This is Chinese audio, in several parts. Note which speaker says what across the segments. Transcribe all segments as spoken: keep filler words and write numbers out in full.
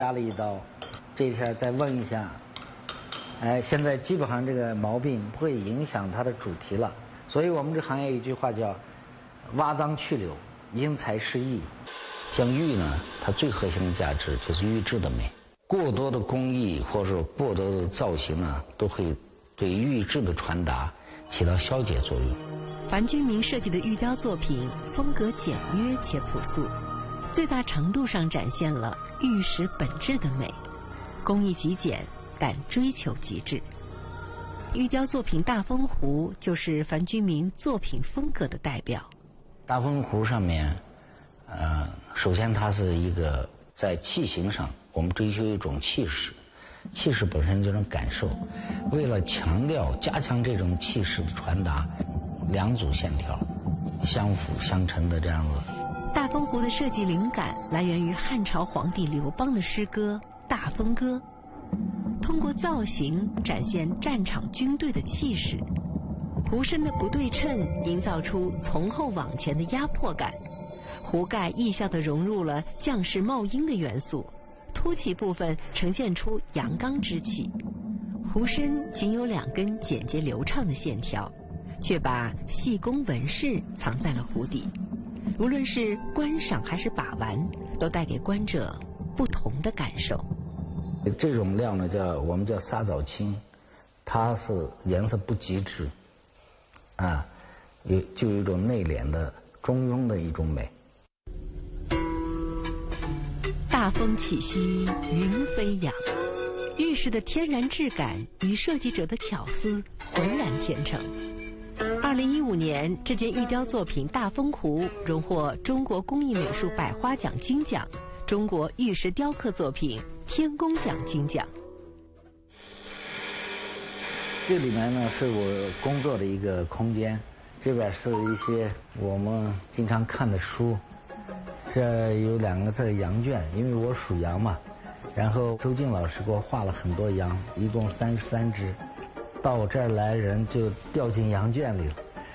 Speaker 1: 扎了一刀，这一下再问一下，哎，现在基本上这个毛病不会影响它的主题了。所以我们这行业有一句话叫“挖脏去瘤，因材施艺”。
Speaker 2: 像玉呢，它最核心的价值就是玉质的美。过多的工艺或者过多的造型呢，都会对玉质的传达起到消解作用。
Speaker 3: 樊君明设计的玉雕作品风格简约且朴素，最大程度上展现了玉石本质的美，工艺极简，但追求极致。玉雕作品大风壶就是樊君明作品风格的代表。
Speaker 2: 大风壶上面，呃，首先它是一个在器型上，我们追求一种气势，气势本身这种感受。为了强调加强这种气势的传达，两组线条相辅相成的这样子。
Speaker 3: 大风壶的设计灵感来源于汉朝皇帝刘邦的诗歌《大风歌》，通过造型展现战场军队的气势。壶身的不对称营造出从后往前的压迫感，壶盖意象地融入了将士冒鹰的元素，凸起部分呈现出阳刚之气。壶身仅有两根简洁流畅的线条，却把细工纹饰藏在了壶底。无论是观赏还是把玩，都带给观者不同的感受。
Speaker 2: 这种料呢，叫我们叫沙枣青，它是颜色不极致，啊，有就有一种内敛的中庸的一种美。
Speaker 3: 大风起兮云飞扬，玉石的天然质感与设计者的巧思浑然天成。二零一五年，这件玉雕作品《大风壶》荣获中国工艺美术百花奖金奖、中国玉石雕刻作品天工奖金奖。
Speaker 1: 这里面呢是我工作的一个空间，这边是一些我们经常看的书，这有两个字羊圈，因为我属羊嘛，然后周静老师给我画了很多羊，一共三十三只。到我这儿来，人就掉进羊圈里了。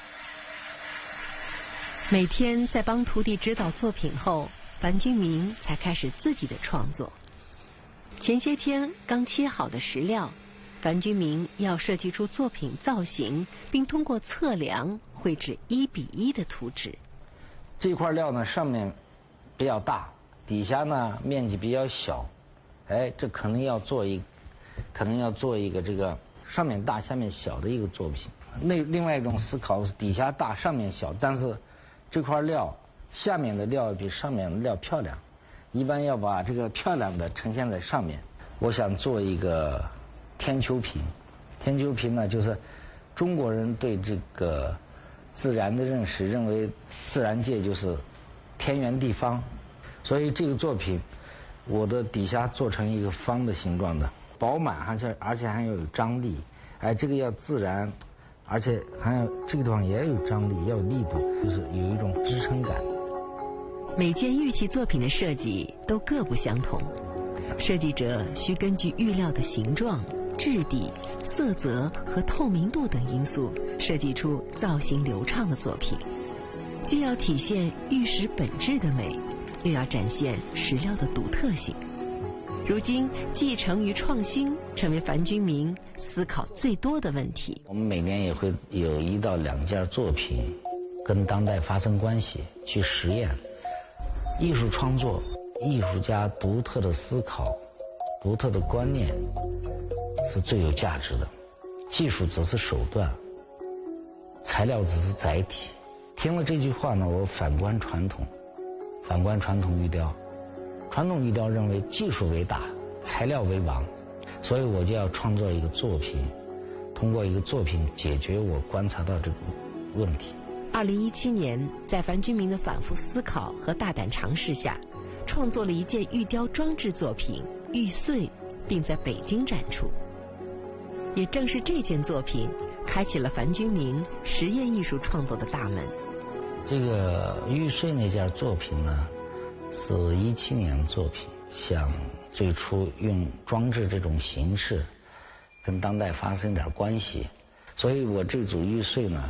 Speaker 3: 每天在帮徒弟指导作品后，樊君明才开始自己的创作。前些天刚切好的石料，樊君明要设计出作品造型，并通过测量绘制一比一的图纸。
Speaker 1: 这块料呢，上面比较大，底下呢面积比较小，哎，这可能要做一，可能要做一个这个。上面大下面小的一个作品。那另外一种思考是底下大上面小，但是这块料下面的料比上面的料漂亮，一般要把这个漂亮的呈现在上面。我想做一个天丘瓶，天丘瓶呢就是中国人对这个自然的认识，认为自然界就是天圆地方，所以这个作品我的底下做成一个方的形状的。饱满，而且而且还要有张力，哎，这个要自然，而且还要这个地方也要有张力，要有力度，就是有一种支撑感。
Speaker 3: 每件玉器作品的设计都各不相同，设计者需根据玉料的形状、质地、色泽和透明度等因素，设计出造型流畅的作品，既要体现玉石本质的美，又要展现石料的独特性。如今，继承与创新成为樊君明思考最多的问题。
Speaker 2: 我们每年也会有一到两件作品跟当代发生关系，去实验。艺术创作，艺术家独特的思考、独特的观念是最有价值的。技术只是手段，材料只是载体。听了这句话呢，我反观传统，反观传统玉雕。传统玉雕认为技术为大，材料为王，所以我就要创作一个作品，通过一个作品解决我观察到这个问题。
Speaker 3: 二零一七年，在樊君明的反复思考和大胆尝试下，创作了一件玉雕装置作品《玉碎》，并在北京展出。也正是这件作品，开启了樊君明实验艺术创作的大门。
Speaker 2: 这个玉碎那件作品呢，是一七年的作品，想最初用装置这种形式跟当代发生点关系，所以我这组玉碎呢，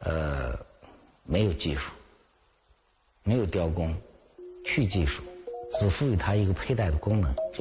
Speaker 2: 呃，没有技术，没有雕工，去技术， 只赋予它一个佩戴的功能。就